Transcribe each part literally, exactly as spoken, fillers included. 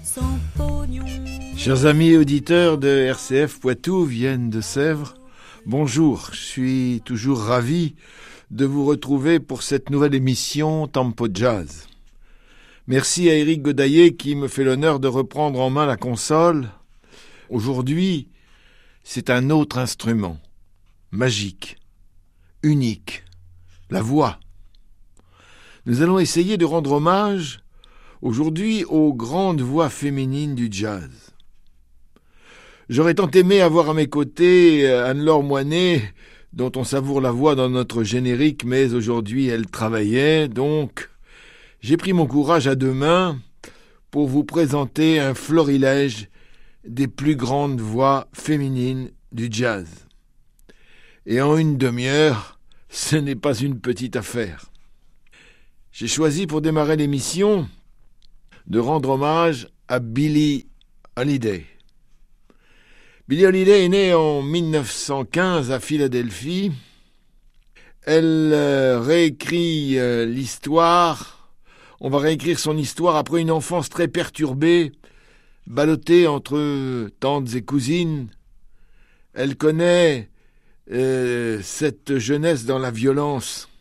sans pognon. Chers amis auditeurs de R C F Poitou, Vienne de Sèvres, bonjour, je suis toujours ravi de vous retrouver pour cette nouvelle émission Tempo Jazz. Merci à Éric Godaillé qui me fait l'honneur de reprendre en main la console. Aujourd'hui, c'est un autre instrument, magique, unique, la voix. Nous allons essayer de rendre hommage aujourd'hui aux grandes voix féminines du jazz. J'aurais tant aimé avoir à mes côtés Anne-Laure Moinet, dont on savoure la voix dans notre générique, mais aujourd'hui elle travaillait, donc j'ai pris mon courage à deux mains pour vous présenter un florilège des plus grandes voix féminines du jazz. Et en une demi-heure, ce n'est pas une petite affaire. J'ai choisi pour démarrer l'émission de rendre hommage à Billie Holiday. Billie Holiday est née en mille neuf cent quinze à Philadelphie. Elle euh, réécrit euh, l'histoire. On va réécrire son histoire après une enfance très perturbée, ballottée entre tantes et cousines. Elle connaît euh, cette jeunesse dans la violence.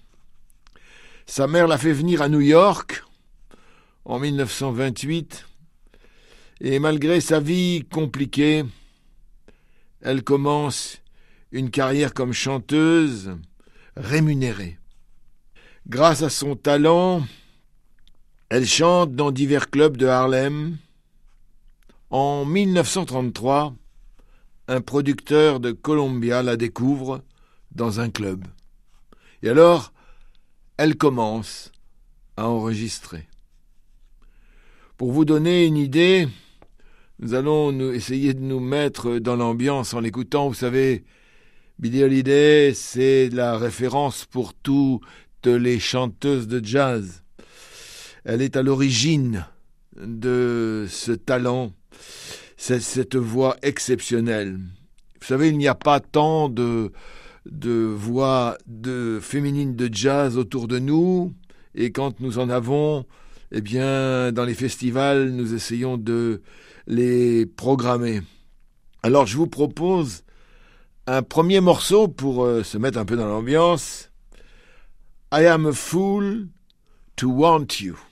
Sa mère l'a fait venir à New York en mille neuf cent vingt-huit. Et malgré sa vie compliquée, elle commence une carrière comme chanteuse rémunérée. Grâce à son talent, elle chante dans divers clubs de Harlem. En mille neuf cent trente-trois, un producteur de Columbia la découvre dans un club. Et alors, elle commence à enregistrer. Pour vous donner une idée, nous allons nous essayer de nous mettre dans l'ambiance en l'écoutant. Vous savez, Billie Holiday, c'est la référence pour toutes les chanteuses de jazz. Elle est à l'origine de ce talent, c'est cette voix exceptionnelle. Vous savez, il n'y a pas tant de, de voix de, féminines de jazz autour de nous, et quand nous en avons, eh bien, dans les festivals, nous essayons de les programmer. Alors, je vous propose un premier morceau pour euh, se mettre un peu dans l'ambiance. I am a fool to want you.